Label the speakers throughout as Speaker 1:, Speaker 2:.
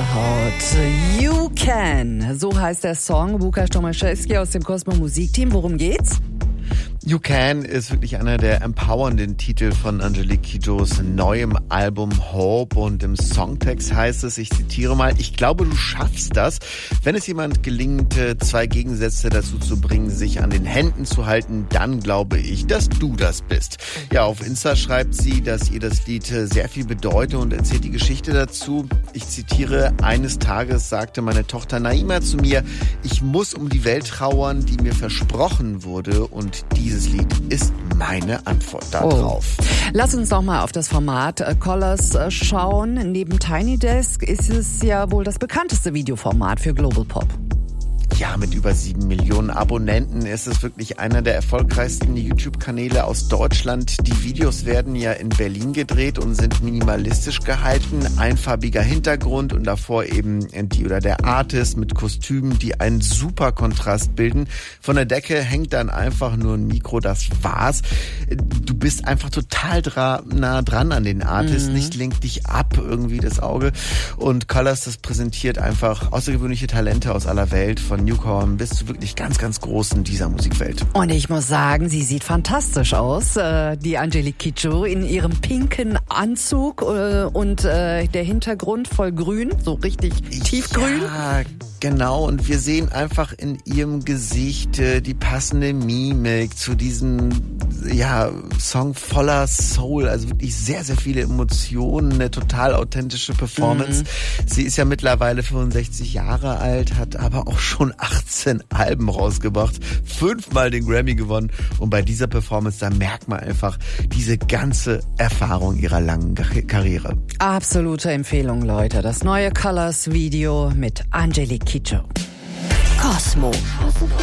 Speaker 1: Gänsehaut. You Can, so heißt der Song. Łukasz Tomaszewski aus dem Cosmo Musikteam. Worum geht's?
Speaker 2: You Can ist wirklich einer der empowernden Titel von Angelique Kidjos neuem Album Hope, und im Songtext heißt es, ich zitiere mal: Ich glaube, du schaffst das, wenn es jemand gelingt, zwei Gegensätze dazu zu bringen, sich an den Händen zu halten, dann glaube ich, dass du das bist. Ja, auf Insta schreibt sie, dass ihr das Lied sehr viel bedeutet und erzählt die Geschichte dazu. Ich zitiere: Eines Tages sagte meine Tochter Naima zu mir, ich muss um die Welt trauern, die mir versprochen wurde, und dieses Lied ist meine Antwort darauf.
Speaker 1: Lass uns doch mal auf das Format Colors schauen. Neben Tiny Desk ist es ja wohl das bekannteste Videoformat für Global Pop.
Speaker 2: Ja, mit über 7 Millionen Abonnenten ist es wirklich einer der erfolgreichsten YouTube-Kanäle aus Deutschland. Die Videos werden ja in Berlin gedreht und sind minimalistisch gehalten. Einfarbiger Hintergrund und davor eben die oder der Artist mit Kostümen, die einen super Kontrast bilden. Von der Decke hängt dann einfach nur ein Mikro, das war's. Du bist einfach total nah dran an den Artist, nicht lenkt dich ab irgendwie das Auge. Und Colors, das präsentiert einfach außergewöhnliche Talente aus aller Welt, von Newcomer bis zu wirklich ganz, ganz Großen dieser Musikwelt.
Speaker 1: Und ich muss sagen, sie sieht fantastisch aus, die Angelique Kidjo in ihrem pinken Anzug und der Hintergrund voll grün, so richtig tiefgrün.
Speaker 2: Ja, genau, und wir sehen einfach in ihrem Gesicht die passende Mimik zu diesem Song voller Soul, also wirklich sehr, sehr viele Emotionen, eine total authentische Performance. Sie ist ja mittlerweile 65 Jahre alt, hat aber auch schon 18 Alben rausgebracht, 5-mal den Grammy gewonnen, und bei dieser Performance, da merkt man einfach diese ganze Erfahrung ihrer langen Karriere.
Speaker 1: Absolute Empfehlung, Leute. Das neue Colors-Video mit Angelique Kidjo.
Speaker 3: Cosmo.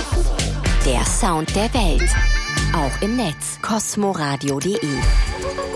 Speaker 3: Der Sound der Welt. Auch im Netz. cosmoradio.de